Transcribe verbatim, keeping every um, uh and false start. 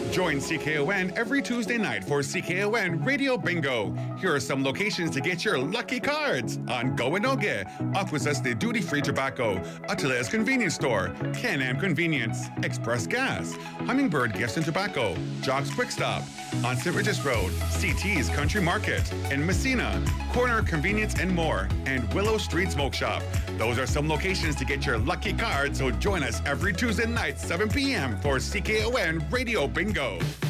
Join C K O N every Tuesday night for C K O N Radio Bingo. Here are some locations to get your lucky cards. On Goanoge, Aquasas de Duty Free Tobacco, Ateles Convenience Store, Can-Am Convenience, Express Gas, Hummingbird Gifts and Tobacco, Jock's Quick Stop. On Saint Regis Road, C T's Country Market. In Messina, Corner Convenience and more. And Willow Street Smoke Shop. Those are some locations to get your lucky card, so join us every Tuesday night, seven p.m. for C K O N Radio Bingo.